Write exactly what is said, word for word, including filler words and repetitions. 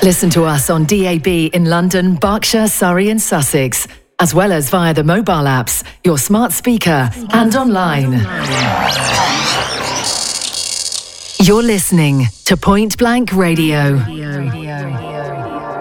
Listen to us on D A B in London, Berkshire, Surrey and Sussex, as well as via the mobile apps, your smart speaker and online. You're listening to Point Blank Radio. Radio.